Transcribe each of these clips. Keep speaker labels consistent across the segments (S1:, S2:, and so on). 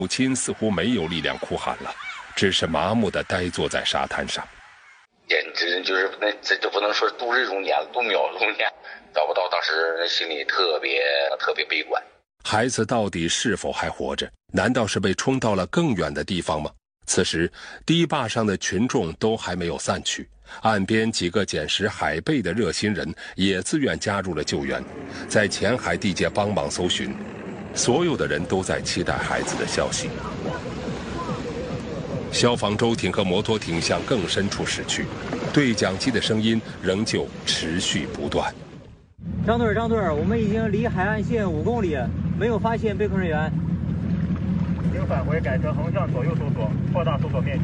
S1: 母亲似乎没有力量哭喊了，只是麻木地呆坐在沙滩上。
S2: 简直就是这不能说度日如年了，度秒如年。找不到，当时心里特别悲观。
S1: 孩子到底是否还活着？难道是被冲到了更远的地方吗？此时，堤坝上的群众都还没有散去，岸边几个捡拾海贝的热心人也自愿加入了救援，在浅海地界帮忙搜寻。所有的人都在期待孩子的消息。消防舟艇和摩托艇向更深处驶去，对讲机的声音仍旧持续不断。
S3: 张队，我们已经离海岸线5公里，没有发现被困人员。
S4: 请返回，改成横向左右搜索，扩大搜索面积。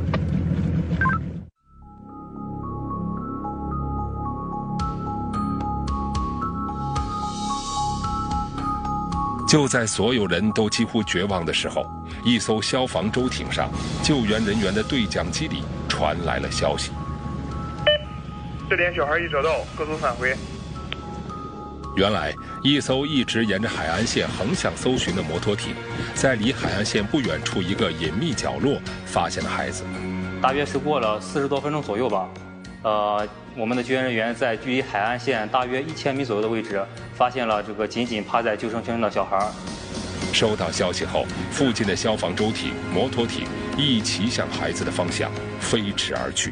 S1: 就在所有人都几乎绝望的时候，一艘消防舟艇上，救援人员的对讲机里传来了消息：
S4: 这点小孩已找到，各组返回。
S1: 原来，一艘一直沿着海岸线横向搜寻的摩托艇，在离海岸线不远处一个隐秘角落发现了孩子。
S3: 大约是过了40多分钟左右吧。我们的救援人员在距离海岸线大约1000米左右的位置，发现了这个紧紧趴在救生圈中的小孩。
S1: 收到消息后，附近的消防舟艇、摩托艇一齐向孩子的方向飞驰而去。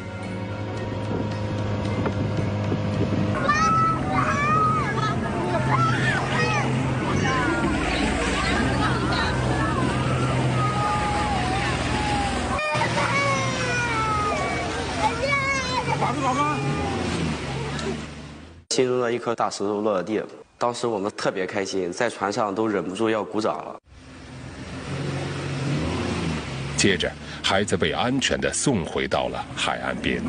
S5: 心中的一颗大石头落了地，当时我们特别开心，在船上都忍不住要鼓掌了。
S1: 接着，孩子被安全地送回到了海岸边。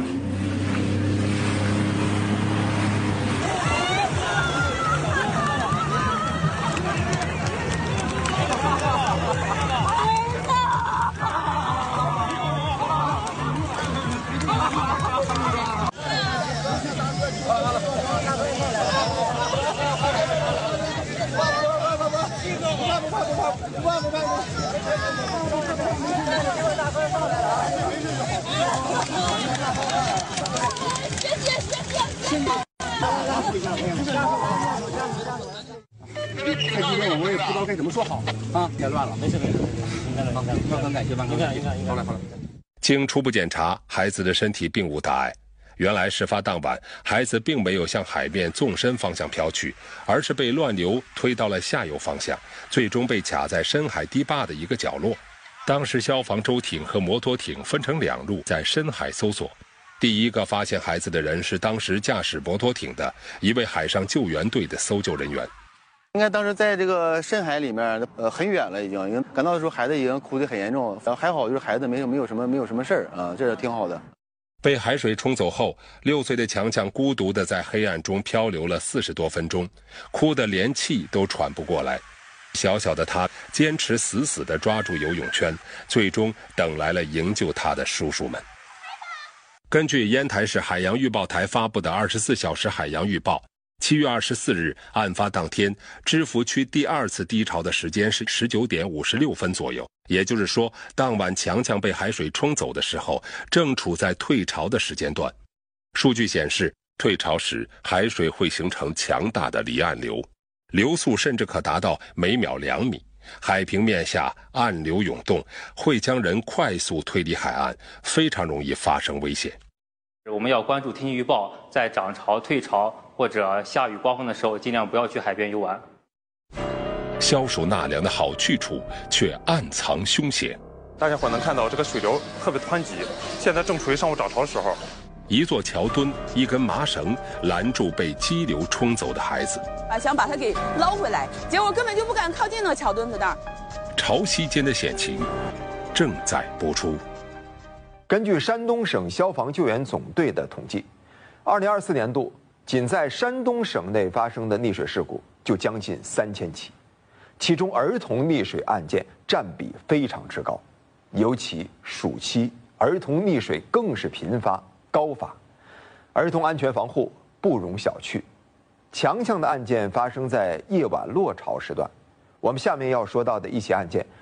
S6: 太激动了，我也不知道该怎么说好啊！太乱了，没事。好，万感谢，万感谢。好嘞。
S1: 经初步检查，孩子的身体并无大碍。原来事发当晚，孩子并没有向海面纵深方向飘去，而是被乱流推到了下游方向，最终被卡在深海堤坝的一个角落。当时消防舟艇和摩托艇分成2路在深海搜索。第一个发现孩子的人是当时驾驶摩托艇的一位海上救援队的搜救人员。
S6: 应该当时在这个深海里面，很远了，已经赶到的时候，孩子已经哭得很严重，还好就是孩子没有什么事儿啊，这是挺好的。
S1: 被海水冲走后，6岁的强强孤独地在黑暗中漂流了40多分钟，哭得连气都喘不过来。小小的他坚持死死地抓住游泳圈，最终等来了营救他的叔叔们。根据烟台市海洋预报台发布的24小时海洋预报，7月24日案发当天，芝罘区第2次低潮的时间是19点56分左右，也就是说，当晚强强被海水冲走的时候，正处在退潮的时间段。数据显示，退潮时海水会形成强大的离岸流，流速甚至可达到每秒2米。海平面下暗流涌动，会将人快速推离海岸，非常容易发生危险。
S3: 我们要关注天气预报，在涨潮、退潮或者下雨刮风的时候，尽量不要去海边游玩。
S1: 消暑纳凉的好去处，却暗藏凶险。
S4: 大家伙能看到这个水流特别湍急，现在正处于上午涨潮的时候。
S1: 一座桥墩，一根麻绳拦住被激流冲走的孩子，
S7: 想把他给捞回来，结果根本就不敢靠近那个桥墩子那儿。
S1: 潮汐间的险情正在播出。
S8: 根据山东省消防救援总队的统计，2024年度仅在山东省内发生的溺水事故就将近3000起，其中儿童溺水案件占比非常之高，尤其暑期儿童溺水更是频发高发，儿童安全防护不容小觑。强强的案件发生在夜晚落潮时段，我们下面要说到的一起案件